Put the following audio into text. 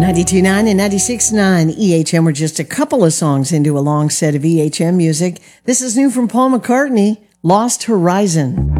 92.9 and 96.9 EHM. We're just a couple of songs into a long set of EHM music. This is new from Paul McCartney, Lost Horizon.